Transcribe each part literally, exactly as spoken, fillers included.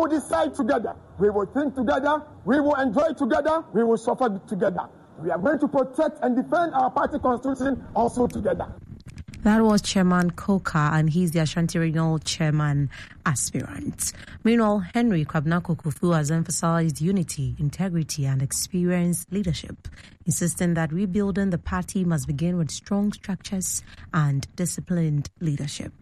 will decide together. We will think together. We will enjoy together. We will suffer together. We are going to protect and defend our party constitution also together. That was Chairman Coker, and he's the Ashanti Regional Chairman aspirant. Meanwhile, Henry Kwabena Kufuor has emphasized unity, integrity, and experienced leadership, insisting that rebuilding the party must begin with strong structures and disciplined leadership.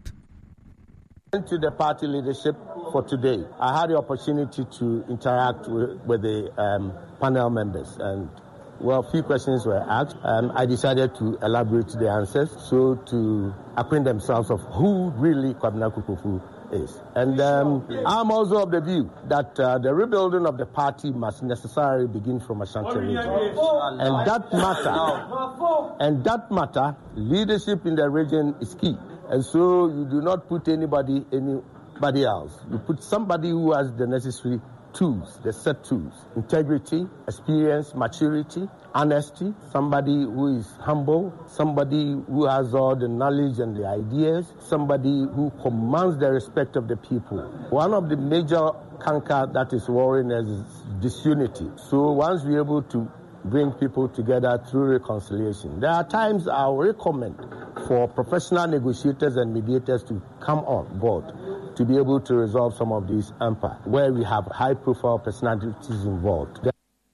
To the party leadership for today, I had the opportunity to interact with, with the um, panel members, and well, a few questions were asked. Um, I decided to elaborate the answers so to acquaint themselves of who really Kwabena Kufuor is. And um, I'm also of the view that uh, the rebuilding of the party must necessarily begin from Ashanti region. And that matter, and that matter, leadership in the region is key. And so you do not put anybody, anybody else. You put somebody who has the necessary tools, the set tools, integrity, experience, maturity, honesty, somebody who is humble, somebody who has all the knowledge and the ideas, somebody who commands the respect of the people. One of the major canker that is worrying us is disunity. So once we're able to bring people together through reconciliation, there are times I will recommend for professional negotiators and mediators to come on board to be able to resolve some of these impasse where we have high-profile personalities involved.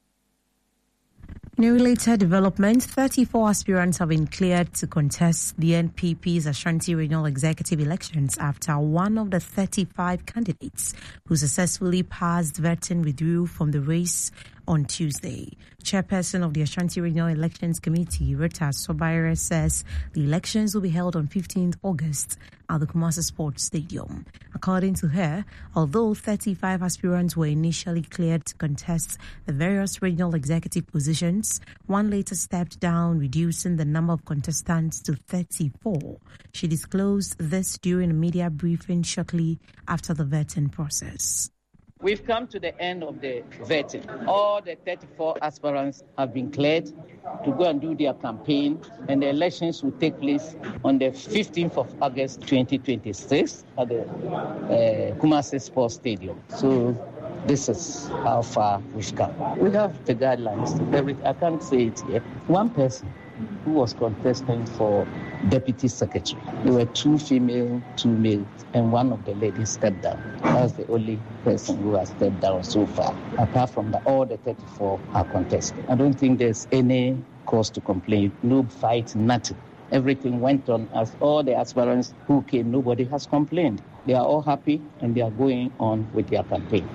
In a related development, thirty-four aspirants have been cleared to contest the N P P's Ashanti Regional Executive elections after one of the thirty-five candidates who successfully passed vetting withdrew from the race on Tuesday. Chairperson of the Ashanti Regional Elections Committee, Rita Sobaire, says the elections will be held on fifteenth August at the Kumasi Sports Stadium. According to her, although thirty-five aspirants were initially cleared to contest the various regional executive positions, one later stepped down, reducing the number of contestants to thirty-four. She disclosed this during a media briefing shortly after the vetting process. We've come to the end of the vetting. All the thirty-four aspirants have been cleared to go and do their campaign, and the elections will take place on the fifteenth of August twenty twenty-six at the uh, Kumasi Sports Stadium. So this is how far we've come. We have the guidelines. Every, I can't say it here. One person who was contesting for deputy secretary. There were two female, two male, and one of the ladies stepped down. That's the only person who has stepped down so far. Apart from that, all the thirty-four are contesting. I don't think there's any cause to complain. No fight, nothing. Everything went on as all the aspirants who came, nobody has complained. They are all happy and they are going on with their campaign.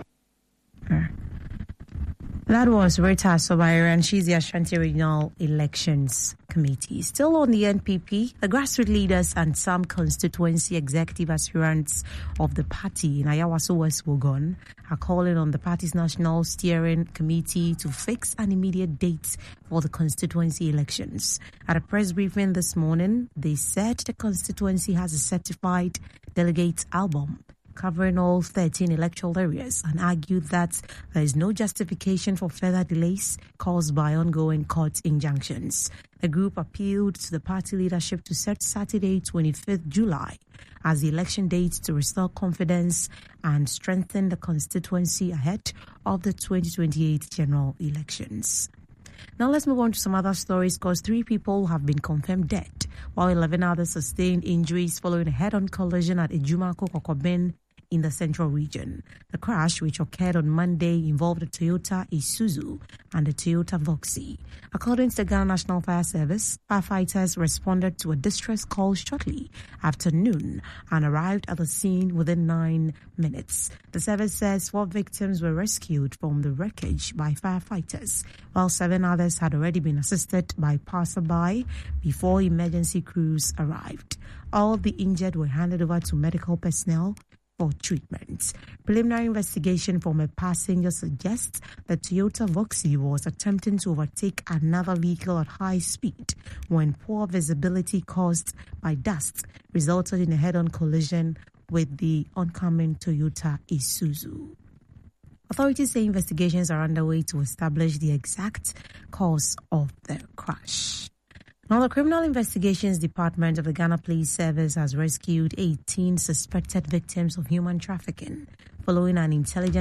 That was Rita Sobaire, and she's the Ashanti Regional Elections Committee. Still on the N P P, the grassroots leaders and some constituency executive aspirants of the party in Ayawaso West Wuogon are calling on the party's National Steering Committee to fix an immediate date for the constituency elections. At a press briefing this morning, they said the constituency has a certified delegate album covering all thirteen electoral areas, and argued that there is no justification for further delays caused by ongoing court injunctions. The group appealed to the party leadership to set Saturday, twenty-fifth July, as the election date to restore confidence and strengthen the constituency ahead of the twenty twenty-eight general elections. Now let's move on to some other stories, because three people have been confirmed dead, while eleven others sustained injuries following a head-on collision at Ejumako Kokobin in the central region. The crash, which occurred on Monday, involved a Toyota Isuzu and a Toyota Voxy. According to the Ghana National Fire Service, firefighters responded to a distress call shortly after noon and arrived at the scene within nine minutes. The service says four victims were rescued from the wreckage by firefighters, while seven others had already been assisted by passerby before emergency crews arrived. All the injured were handed over to medical personnel for treatment. Preliminary investigation from a passenger suggests that Toyota Voxy was attempting to overtake another vehicle at high speed when poor visibility caused by dust resulted in a head-on collision with the oncoming Toyota Isuzu. Authorities say investigations are underway to establish the exact cause of the crash. Now, the Criminal Investigations Department of the Ghana Police Service has rescued eighteen suspected victims of human trafficking following an intelligence